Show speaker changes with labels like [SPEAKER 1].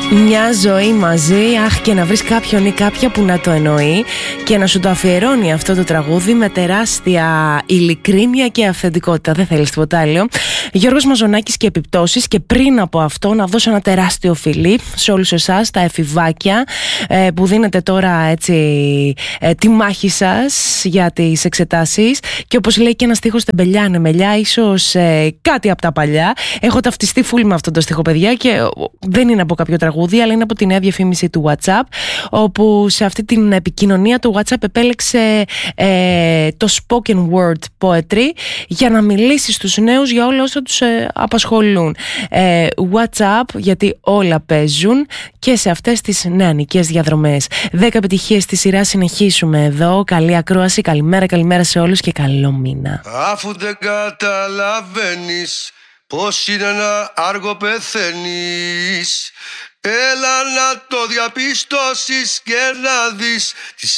[SPEAKER 1] Μια ζωή μαζί, αχ, και να βρεις κάποιον ή κάποια που να το εννοεί και να σου το αφιερώνει αυτό το τραγούδι με τεράστια ειλικρίνεια και αυθεντικότητα. Δεν θέλεις τίποτα άλλο. Γιώργος Μαζονάκης και Επιπτώσεις. Και πριν από αυτό να δώσω ένα τεράστιο φιλί σε όλους εσάς, τα εφηβάκια που δίνετε τώρα έτσι τη μάχη σας για τις εξετάσεις. Και όπως λέει και ένα στίχος, τεμπελιά νεμελιά, ίσως κάτι από τα παλιά. Έχω ταυτιστεί φουλ με αυτό το στίχο, παιδιά, και δεν είναι από κάποιο τραγούδι, αλλά είναι από τη νέα διαφήμιση του WhatsApp, όπου σε αυτή την επικοινωνία του WhatsApp επέλεξε το spoken word poetry για να μιλήσει στους νέους για όλα όσα τους απασχολούν. WhatsApp, γιατί όλα παίζουν και σε αυτές τις νεανικές διαδρομές. 10 επιτυχίες στη σειρά, συνεχίσουμε εδώ. Καλή ακρόαση, καλημέρα σε όλους και καλό μήνα.
[SPEAKER 2] Αφού δεν καταλαβαίνεις πως είναι να άργο πεθαίνεις, έλα να το διαπιστώσεις και να δεις τις